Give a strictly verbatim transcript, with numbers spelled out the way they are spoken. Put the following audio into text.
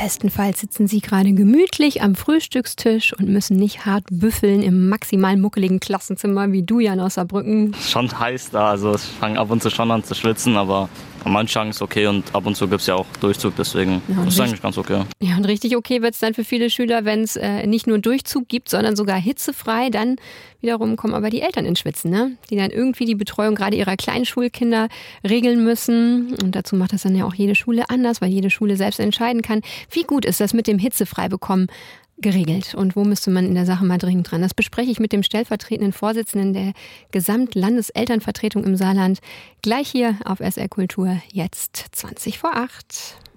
Bestenfalls sitzen Sie gerade gemütlich am Frühstückstisch und müssen nicht hart büffeln im maximal muckeligen Klassenzimmer wie du, Jan aus Saarbrücken. Schon heiß da, also ich fange ab und zu schon an zu schwitzen, aber an manchen Tagen ist es okay und ab und zu gibt es ja auch Durchzug, deswegen ja, ist es eigentlich ganz okay. Ja, und richtig okay wird es dann für viele Schüler, wenn es äh, nicht nur Durchzug gibt, sondern sogar hitzefrei. Dann wiederum kommen aber die Eltern ins Schwitzen, ne? Die dann irgendwie die Betreuung gerade ihrer kleinen Schulkinder regeln müssen. Und dazu macht das dann ja auch jede Schule anders, weil jede Schule selbst entscheiden kann. Wie gut ist das mit dem Hitzefreibekommen geregelt und wo müsste man in der Sache mal dringend dran? Das bespreche ich mit dem stellvertretenden Vorsitzenden der Gesamtlandeselternvertretung im Saarland gleich hier auf S R Kultur, jetzt zwanzig vor acht.